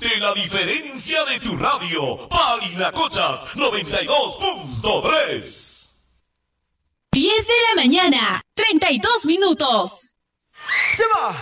Siente la diferencia de tu radio. Parinacochas 92.3. 10 de la mañana, 32 minutos. ¡Se va!